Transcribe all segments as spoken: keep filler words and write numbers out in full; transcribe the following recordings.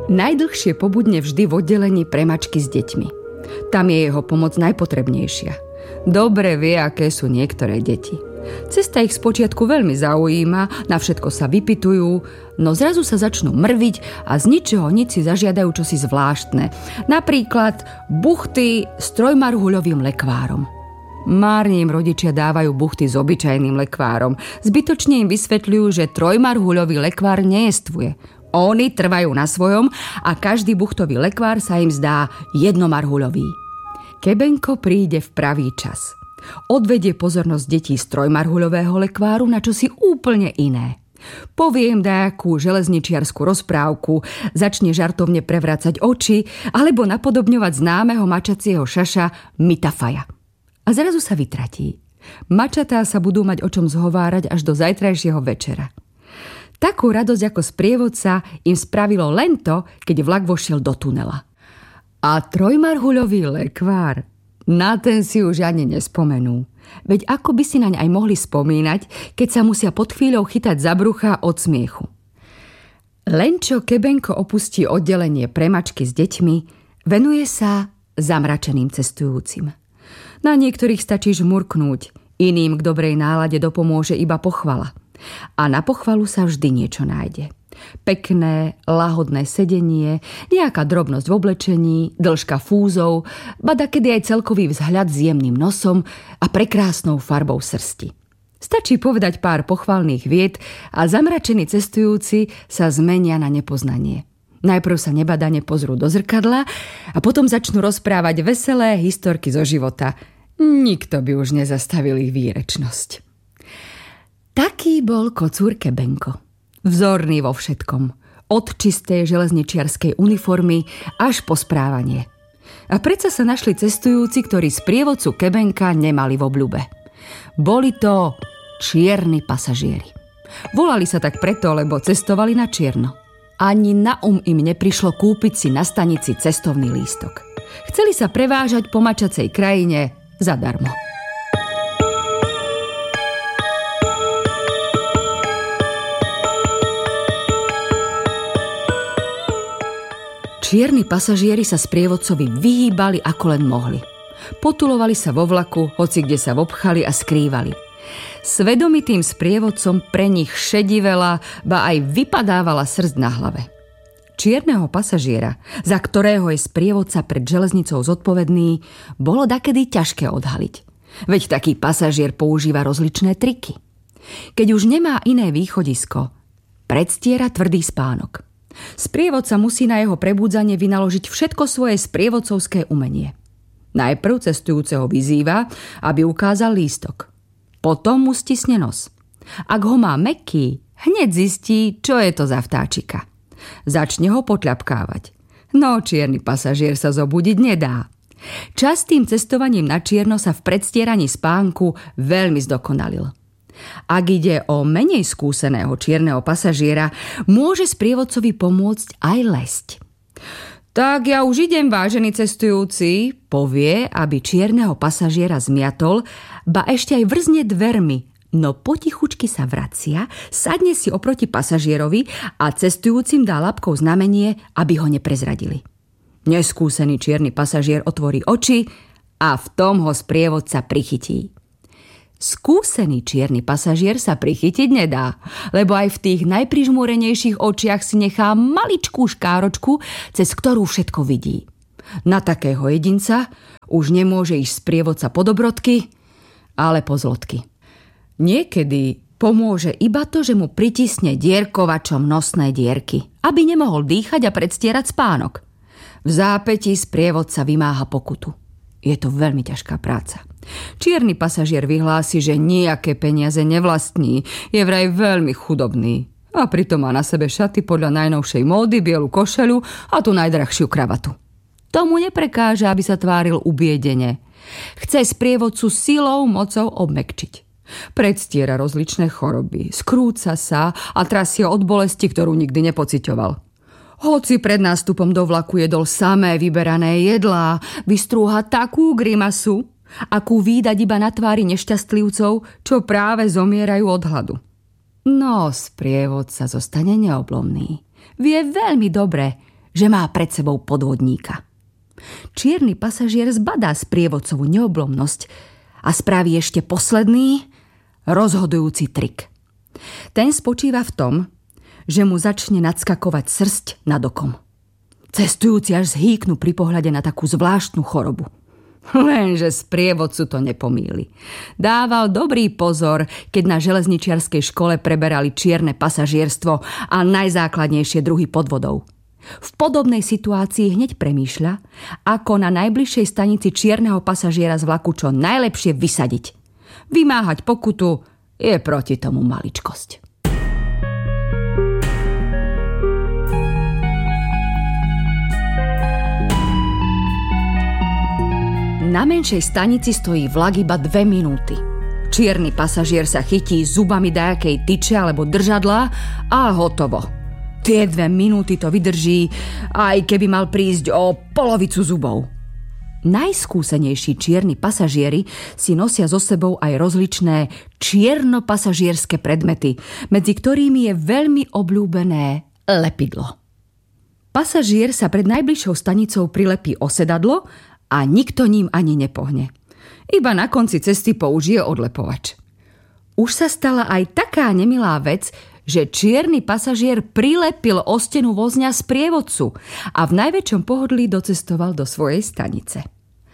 Najdlhšie pobudne vždy v oddelení pre mačky s deťmi. Tam je jeho pomoc najpotrebnejšia. Dobre vie, aké sú niektoré deti. Cesta ich spočiatku veľmi zaujíma, na všetko sa vypytujú, no zrazu sa začnú mrviť a z ničoho nič si zažiadajú čosi zvláštne. Napríklad buchty s trojmarhuľovým lekvárom. Márne im rodičia dávajú buchty s obyčajným lekvárom. Zbytočne im vysvetľujú, že trojmarhuľový lekvár nejestvuje. Oni trvajú na svojom a každý buchtový lekvár sa im zdá jednomarhuľový. Kebenko príde v pravý čas. Odvedie pozornosť detí z trojmarhuľového lekváru na čosi úplne iné. Povie im dajakú železničiarsku rozprávku, začne žartovne prevracať oči alebo napodobňovať známeho mačacieho šaša Mitafaja. A zrazu sa vytratí. Mačatá sa budú mať o čom zhovárať až do zajtrajšieho večera. Takú radosť ako sprievodca im spravilo len to, keď vlak vošiel do tunela. A trojmarhuľový lekvár, na ten si už ani nespomenú. Veď ako by si naň aj mohli spomínať, keď sa musia pod chvíľou chytať za brucha od smiechu. Len čo Kebenko opustí oddelenie pre mačky s deťmi, venuje sa zamračeným cestujúcim. Na niektorých stačí žmurknúť, iným k dobrej nálade dopomôže iba pochvala. A na pochvalu sa vždy niečo nájde. Pekné, lahodné sedenie, nejaká drobnosť v oblečení, dĺžka fúzov, ba dakedy aj celkový vzhľad s jemným nosom a prekrásnou farbou srsti. Stačí povedať pár pochvalných vied a zamračení cestujúci sa zmenia na nepoznanie. Najprv sa nebadane pozrú do zrkadla a potom začnú rozprávať veselé historky zo života. Nikto by už nezastavil ich výrečnosť. Taký bol kocúr Kebenko. Vzorný vo všetkom. Od čistej železničiarskej uniformy až po správanie. A predsa sa našli cestujúci, ktorí sprievodcu Kebenka nemali v obľúbe. Boli to čierni pasažieri. Volali sa tak preto, lebo cestovali na čierno. Ani na um im neprišlo kúpiť si na stanici cestovný lístok. Chceli sa prevážať po mačacej krajine zadarmo. Čierni pasažieri sa sprievodcovi vyhýbali ako len mohli. Potulovali sa vo vlaku, hoci kde sa vopchali a skrývali. Svedomitým sprievodcom pre nich šedivela, ba aj vypadávala srst na hlave. Čierneho pasažiera, za ktorého je sprievodca pred železnicou zodpovedný, bolo dakedy ťažké odhaliť. Veď taký pasažier používa rozličné triky. Keď už nemá iné východisko, predstiera tvrdý spánok. Sprievodca musí na jeho prebúdzanie vynaložiť všetko svoje sprievodcovské umenie. Najprv cestujúceho vyzýva, aby ukázal lístok. Potom mu stisne nos. Ak ho má mäkký, hneď zistí, čo je to za vtáčika. Začne ho potľapkávať. No čierny pasažier sa zobudiť nedá. Častým cestovaním na čierno sa v predstieraní spánku veľmi zdokonalil. Ak ide o menej skúseného čierneho pasažiera, môže sprievodcovi pomôcť aj lesť. Tak ja už idem, vážený cestujúci, povie, aby čierneho pasažiera zmiatol, ba ešte aj vrzne dvermi, no potichučky sa vracia, sadne si oproti pasažierovi a cestujúcim dá labkou znamenie, aby ho neprezradili. Neskúsený čierny pasažier otvorí oči a v tom ho sprievodca prichytí. Skúsený čierny pasažier sa prichytiť nedá, lebo aj v tých najprižmúrenejších očiach si nechá maličkú škáročku, cez ktorú všetko vidí. Na takého jedinca už nemôže ísť sprievodca po dobrodky, ale po zlodky. Niekedy pomôže iba to, že mu pritisne dierkovačom nosné dierky, aby nemohol dýchať a predstierať spánok. V zápätí sprievodca vymáha pokutu. Je to veľmi ťažká práca. Čierny pasažier vyhlási, že nejaké peniaze nevlastní, je vraj veľmi chudobný. A pritom má na sebe šaty podľa najnovšej módy, bielu košeľu a tú najdrahšiu kravatu. Tomu neprekáža, aby sa tváril ubiedene. Chce sprievodcu silou, mocou obmäkčiť. Predstiera rozličné choroby, skrúca sa a trasie od bolesti, ktorú nikdy nepociťoval. Hoci pred nástupom do vlaku jedol samé vyberané jedlá, vystrúha takú grimasu, akú vídať iba na tvári nešťastlivcov, čo práve zomierajú od hladu. No, sprievodca zostane neoblomný. Vie veľmi dobre, že má pred sebou podvodníka. Čierny pasažier zbadá sprievodcovú neoblomnosť a spraví ešte posledný, rozhodujúci trik. Ten spočíva v tom, že mu začne nadskakovať srsť nad okom. Cestujúci až zhýknú pri pohľade na takú zvláštnu chorobu. Lenže sprievodcu to nepomýli. Dával dobrý pozor, keď na železničiarskej škole preberali čierne pasažierstvo a najzákladnejšie druhy podvodov. V podobnej situácii hneď premýšľa, ako na najbližšej stanici čierneho pasažiera z vlaku čo najlepšie vysadiť. Vymáhať pokutu je proti tomu maličkosť. Na menšej stanici stojí vlak iba dve minúty. Čierny pasažier sa chytí zubami dajakej tyče alebo držadla a hotovo. Tie dve minúty to vydrží, aj keby mal prísť o polovicu zubov. Najskúsenejší čierni pasažieri si nosia so sebou aj rozličné čierno-pasažierské predmety, medzi ktorými je veľmi obľúbené lepidlo. Pasažier sa pred najbližšou stanicou prilepí o sedadlo a nikto ním ani nepohne. Iba na konci cesty použije odlepovač. Už sa stala aj taká nemilá vec, že čierny pasažier prilepil o stenu vozňa sprievodcu a v najväčšom pohodlí docestoval do svojej stanice.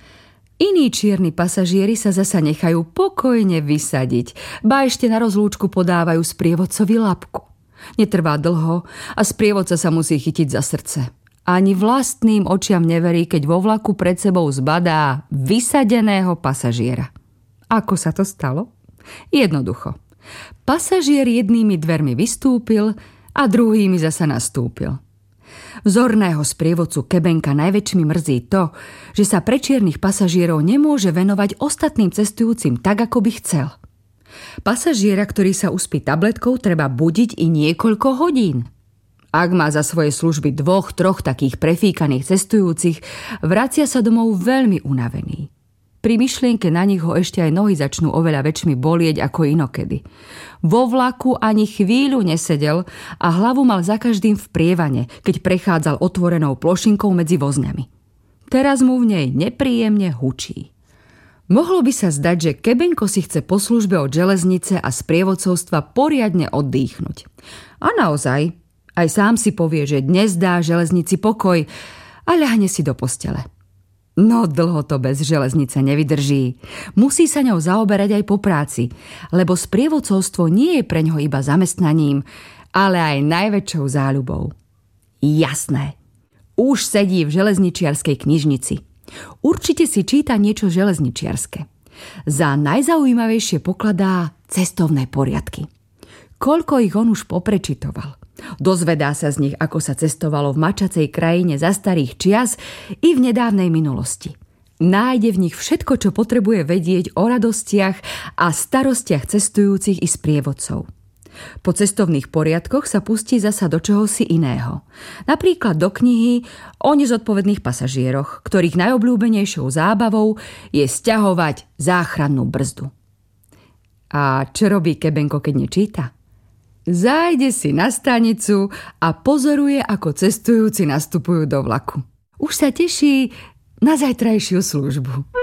Iní čierni pasažieri sa zasa nechajú pokojne vysadiť, ba ešte na rozlúčku podávajú sprievodcovi labku. Netrvá dlho a sprievodca sa musí chytiť za srdce. Ani vlastným očiam neverí, keď vo vlaku pred sebou zbadá vysadeného pasažiera. Ako sa to stalo? Jednoducho. Pasažier jednými dvermi vystúpil a druhými zasa nastúpil. Vzorného sprievodcu kebenka najväčšmi mrzí to, že sa pre čiernych pasažierov nemôže venovať ostatným cestujúcim tak, ako by chcel. Pasažiera, ktorý sa uspí tabletkou, treba budiť i niekoľko hodín. Ak má za svoje služby dvoch, troch takých prefíkaných cestujúcich, vracia sa domov veľmi unavený. Pri myšlienke na nich ho ešte aj nohy začnú oveľa väčšmi bolieť ako inokedy. Vo vlaku ani chvíľu nesedel a hlavu mal za každým v prievane, keď prechádzal otvorenou plošinkou medzi vozňami. Teraz mu v nej nepríjemne hučí. Mohlo by sa zdať, že kebenko si chce po službe od železnice a sprievodcovstva poriadne oddychnúť. A naozaj, aj sám si povie, že dnes dá železnici pokoj a ľahne si do postele. No dlho to bez železnice nevydrží. Musí sa ňou zaoberať aj po práci, lebo sprievodcovstvo nie je preňho iba zamestnaním, ale aj najväčšou záľubou. Jasné. Už sedí v železničiarskej knižnici. Určite si číta niečo železničiarske. Za najzaujímavejšie pokladá cestovné poriadky. Koľko ich on už poprečitoval. Dozvedá sa z nich, ako sa cestovalo v mačacej krajine za starých čias i v nedávnej minulosti. Nájde v nich všetko, čo potrebuje vedieť o radostiach a starostiach cestujúcich i sprievodcov. Po cestovných poriadkoch sa pustí zasa do čohosi iného. Napríklad do knihy o nezodpovedných pasažieroch, ktorých najobľúbenejšou zábavou je sťahovať záchrannú brzdu. A čo robí kebenko, keď nečíta? Zájde si na stanicu a pozoruje, ako cestujúci nastupujú do vlaku. Už sa teší na zajtrajšiu službu.